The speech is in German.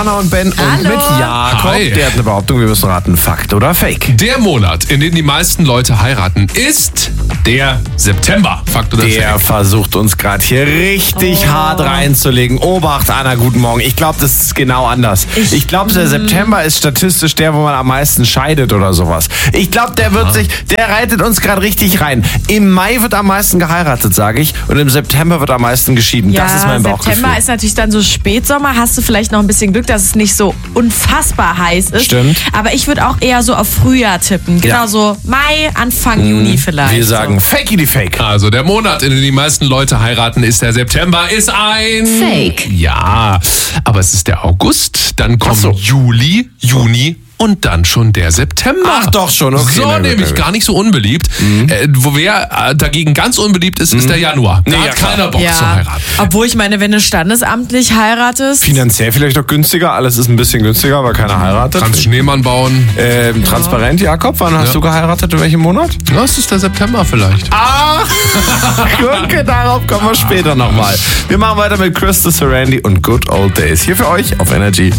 Anna und Ben und mit Jakob. Hi. Der hat eine Behauptung, wir müssen raten, Fakt oder Fake. Der Monat, in dem die meisten Leute heiraten, ist der September. Fakt oder Der Fake? versucht uns gerade hier richtig hart reinzulegen. Obacht, Anna, guten Morgen. Ich glaube, das ist genau anders. Ich glaube, der September ist statistisch der, wo man am meisten scheidet oder sowas. Ich glaube, der reitet uns gerade richtig rein. Im Mai wird am meisten geheiratet, sage ich. Und im September wird am meisten geschieden. Ja, das ist mein Bauchgefühl. September ist natürlich dann so Spätsommer. Hast du vielleicht noch ein bisschen Glück, dass es nicht so unfassbar heiß ist. Stimmt. Aber ich würde auch eher so auf Frühjahr tippen. Genau so Mai, Anfang Juni vielleicht. Wir sagen Fakey die Fake. Also der Monat, in dem die meisten Leute heiraten, ist der September, ist ein... Fake. Ja, aber es ist der August, dann kommt so. Juli, Juni und dann schon der September. Ach doch schon, okay. So, Na gut, nämlich na gut. gar nicht so unbeliebt. Wer dagegen ganz unbeliebt ist, ist der Januar. Da Nee, ja, hat klar. keiner Bock zu heiraten. Obwohl ich meine, wenn du standesamtlich heiratest. Finanziell vielleicht auch günstiger. Alles ist ein bisschen günstiger, weil keiner heiratet. Kannst Schneemann bauen. Transparent, Jakob. Wann hast du geheiratet? In welchem Monat? Ja, es ist der September vielleicht. Ach, okay, darauf kommen wir später nochmal. Wir machen weiter mit Crystal Sarandon und Good Old Days. Hier für euch auf Energy.